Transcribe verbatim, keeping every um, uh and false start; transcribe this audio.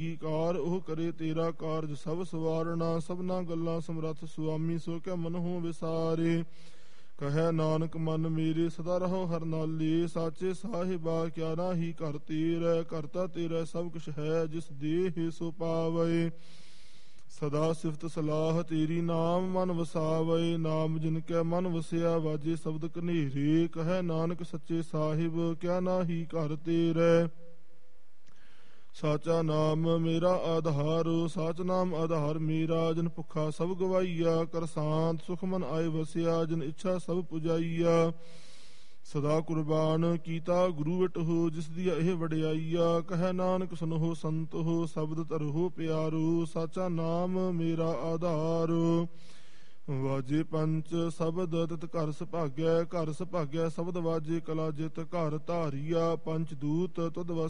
ਕਾਰ ਉਹ ਕਰੇ ਤੇਰਾ ਕਾਰਜ ਸਭ ਸਵਾਰਣਾ। ਸਭਨਾ ਗੱਲਾਂ ਸਮਰੱਥ ਸੁਆਮੀ ਸੋ ਕੈ ਮਨਹੁ ਵਿਸਾਰੇ। ਕਹੈ ਨਾਨਕ ਮਨ ਮੇਰੇ ਸਦਾ ਰਹੋ ਹਰਿ ਨਾਲੇ। ਸਾਚੇ ਸਾਹਿਬਾ ਕਿਆ ਨਾਹੀ ਘਰ ਤੇਰੈ। ਕਰਤਾ ਤੇਰਾ ਸਭ ਕੁਛ ਹੈ ਜਿਸ ਦੇਹ ਸੋ ਪਾਵੈ। ਸਦਾ ਸਿਫਤ ਸਲਾਹ ਤੇਰੀ ਨਾਮ ਮਨ ਵਸਾਵੈ। ਨਾਮ ਜਿਨ ਕੈ ਮਨ ਵਸਿਆ ਵਾਜੇ ਸ਼ਬਦ ਕਨੇਰੇ। ਕਹੈ ਨਾਨਕ ਸੱਚੇ ਸਾਹਿਬ ਕਿਆ ਨਾਹੀ ਘਰ ਤੇਰੈ। ਸਾਚਾ ਨਾਮ ਮੇਰਾ ਆਧਾਰ ਸਾਚ ਨਾਮ ਆਧਾਰ ਮੇਰਾ। ਜਿਨ ਭੁੱਖਾ ਸਭ ਗਵਾਈਆ ਕਰ ਸ਼ਾਂਤ ਸੁਖ ਮਨ ਆਏ ਵਸਿਆ। ਜਿਨ ਇੱਛਾ ਸਭ ਪੁਜਾਈਆ ਸਦਾ ਕੁਰਬਾਨ ਕੀਤਾ ਗੁਰੂ ਵਿਟ ਹੋ ਜਿਸ ਦੀ ਇਹ ਵਡਿਆਈਆ। ਕਹੈ ਨਾਨਕ ਸੁਨਹੁ ਸੰਤ ਹੋ ਸ਼ਬਦ ਧਰਹੁ ਪਿਆਰੋ। ਸਾਚਾ ਨਾਮ ਮੇਰਾ ਆਧਾਰ ਵਾਜੇ ਪੰਚ ਸ਼ਬਦ ਤਿਤ ਘਰ ਸੁਭਾਗੈ। ਘਰ ਸੁਭਾਗੈ ਸ਼ਬਦ ਵਾਜੇ ਕਲਾ ਜਿਤ ਘਰ ਧਾਰੀਆ। ਪੰਚ ਦੂਤ ਤੁਧ ਵਸ